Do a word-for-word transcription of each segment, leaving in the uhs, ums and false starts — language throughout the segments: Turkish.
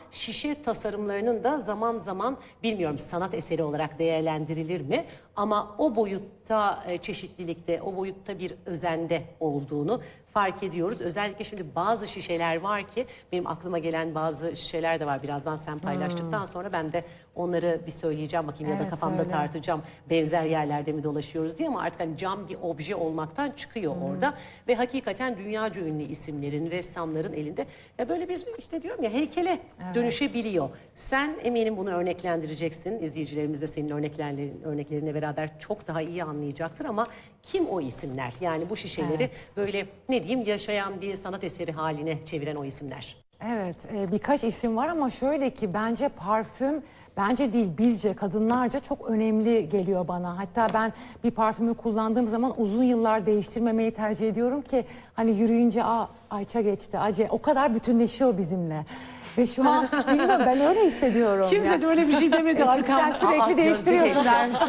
şişe tasarımlarının da zaman zaman bilmiyorum sanat eseri olarak değerlendirilir mi? Ama o boyutta e, çeşitlilikte, o boyutta bir özende olduğunu fark ediyoruz. Özellikle şimdi bazı şişeler var ki benim aklıma gelen bazı şişeler de var. Birazdan sen paylaştıktan sonra ben de onları bir söyleyeceğim bakayım ya da Evet, kafamda söyle. tartacağım. Benzer yerlerde mi dolaşıyoruz diye ama artık hani cam bir obje olmaktan çıkıyor orada ve hakikaten dünyaca ünlü isimlerin, ressamların elinde ya böyle bir işte diyorum ya heykele dönüşebiliyor. Sen eminim bunu örneklendireceksin. İzleyicilerimiz de senin örneklerin, örneklerinle beraber çok daha iyi anlayacaktır ama kim o isimler? Yani bu şişeleri Evet. böyle ne diyeyim yaşayan bir sanat eseri haline çeviren o isimler. Evet, e, birkaç isim var ama şöyle ki bence parfüm, bence değil bizce, kadınlarca çok önemli geliyor bana. Hatta ben bir parfümü kullandığım zaman uzun yıllar değiştirmemeyi tercih ediyorum ki hani yürüyünce aa Ayça geçti, Ace o kadar bütünleşiyor bizimle. Ve şu an bilmiyorum ben öyle hissediyorum. Kimse ya. de öyle bir şey demedi E, çünkü sen arkamda. sürekli Aa, değiştiriyorsun gözlü dermişim.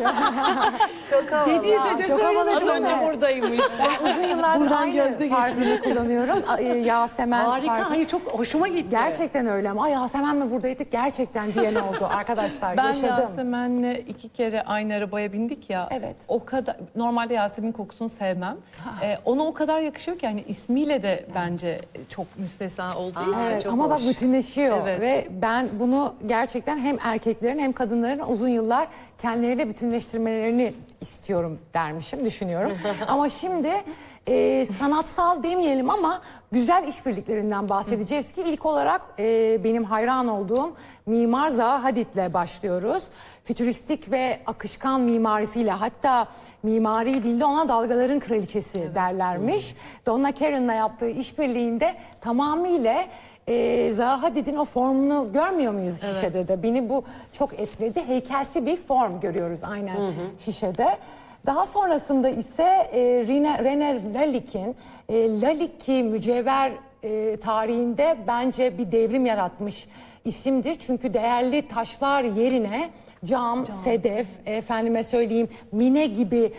Çok havalı. Dediyse de Çok söyle. havalı Az değil önce mi? buradaymış. Ben uzun yıllardır Buradan gözde aynı geçmiş. parfümü kullanıyorum. A- e, Yasemen Harika, parfüm. hayır çok hoşuma gitti. Gerçekten öyle ama "Ay, Yasemen mi buradaydık gerçekten" diyen oldu arkadaşlar. Ben Yaşadım. Yasemen'le iki kere aynı arabaya bindik ya. Evet. O kadar normalde Yasemin kokusunu sevmem. Ee, ona o kadar yakışıyor ki yani ismiyle de bence çok müstesna olduğu Aa, için. Evet, çok ama hoş. bak bütünleşiyor Evet. ve ben bunu gerçekten hem erkeklerin hem kadınların uzun yıllar kendileriyle bütünleştirmelerini istiyorum dermişim, düşünüyorum. Ama şimdi e, sanatsal demeyelim ama güzel işbirliklerinden bahsedeceğiz ki ilk olarak e, benim hayran olduğum Mimar Zaha Hadid'le başlıyoruz. Fütüristik ve akışkan mimarisiyle, hatta mimari dilde ona dalgaların kraliçesi derlermiş. Donna Karan'la yaptığı işbirliğinde tamamıyla Ee, Zaha Hadid'in o formunu görmüyor muyuz şişede de? Beni bu çok etkiledi. Heykelsi bir form görüyoruz aynen şişede. Daha sonrasında ise e, Rene, Rene Lalic'in e, Lalique mücevher e, tarihinde bence bir devrim yaratmış isimdir. Çünkü değerli taşlar yerine cam, Cam. sedef, efendime söyleyeyim mine gibi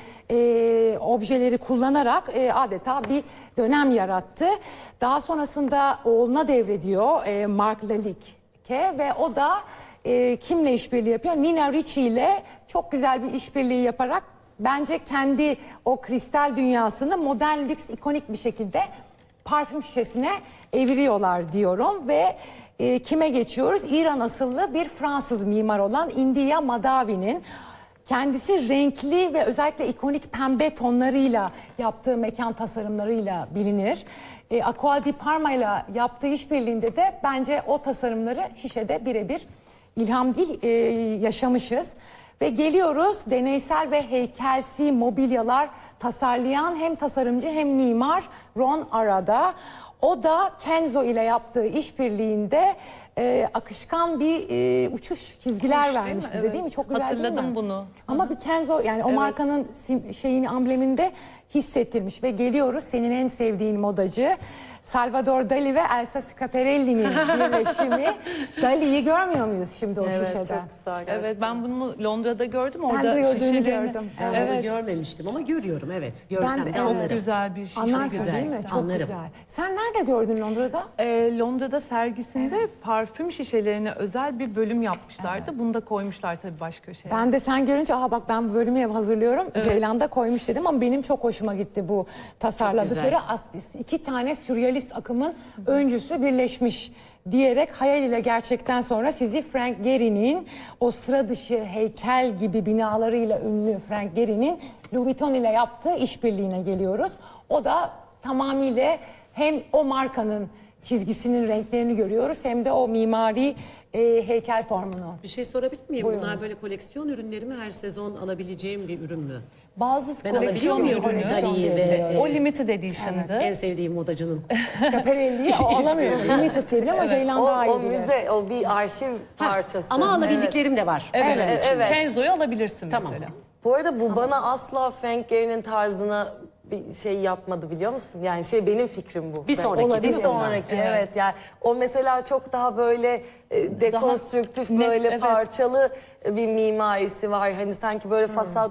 e, objeleri kullanarak e, adeta bir dönem yarattı. Daha sonrasında oğluna devrediyor e, Mark Lalique ve o da e, kimle işbirliği yapıyor? Nina Ricci ile çok güzel bir işbirliği yaparak bence kendi o kristal dünyasını modern, lüks, ikonik bir şekilde parfüm şişesine eviriyorlar diyorum ve e, kime geçiyoruz? İran asıllı bir Fransız mimar olan India Madavi'nin kendisi renkli ve özellikle ikonik pembe tonlarıyla yaptığı mekan tasarımlarıyla bilinir. E, Acqua di Parma ile yaptığı işbirliğinde de bence o tasarımları şişede birebir ilham değil e, yaşamışız. Ve geliyoruz deneysel ve heykelsi mobilyalar tasarlayan hem tasarımcı hem mimar Ron Arada. O da Kenzo ile yaptığı işbirliğinde e, akışkan bir e, uçuş çizgiler Hoş, vermiş değil mi? bize Evet. değil mi? Çok güzel Hatırladım değil mi? bunu. Ama bir Kenzo yani o Evet. markanın sim, şeyini ambleminde hissettirmiş ve geliyoruz senin en sevdiğin modacı Salvador Dali ve Elsa Schiaparelli'nin birleşimi. Dali'yi görmüyor muyuz şimdi o Evet, şişede? çok güzel gerçekten. Evet, ben bunu Londra'da gördüm. Ben Orada de gördüğünü şişelerini- gördüm. Ben Evet. bunu görmemiştim ama görüyorum evet. Görsem Ben de- de evet. Çok anlarım. güzel bir şişe. Anlarsın güzel, değil mi? Çok anlarım. güzel. Sen nerede gördün Londra'da? Ee, Londra'da sergisinde parfüm şişelerine özel bir bölüm yapmışlardı. Bunu da koymuşlar tabii baş köşeye. Ben de sen görünce aha bak ben bu bölümü hazırlıyorum. Ceylan'da koymuş dedim ama benim çok hoşuma gitti bu tasarladıkları. As- iki tane sürrealist akımın öncüsü birleşmiş diyerek hayal ile gerçekten sonra sizi Frank Gehry'nin o sıra dışı heykel gibi binalarıyla ünlü Frank Gehry'nin Louis Vuitton ile yaptığı işbirliğine geliyoruz. O da tamamıyla hem o markanın çizgisinin renklerini görüyoruz hem de o mimari e, heykel formunu. Bir şey sorabilir miyim? Buyurun. Bunlar böyle koleksiyon ürünleri mi? Her sezon alabileceğim bir ürün mü? Bazı Ben alabiliyor koleksiyon muyum? ürünü. Koleksiyon Dali'yi ve diyebiliyorum. O limited edition'dı. en sevdiğim modacının. Schiaparelli'yi o alamıyor. Limited diyebiliyor ama Ceylan O, daha iyi o bilir. müze, o bir arşiv parçası. Ama alabildiklerim de var. Evet, Evet, evet. evet. Kenzo'yu alabilirsin Tamam. mesela. Bu arada bu bana asla Frank Gehry'nin tarzına bir şey yapmadı biliyor musun? Yani şey benim fikrim bu. Bir sonraki Olabilir. değil mi Bir sonraki ondan? evet. Yani o mesela çok daha böyle e, dekonstrüktif net, böyle evet. parçalı bir mimarisi var. Hani sanki böyle fasad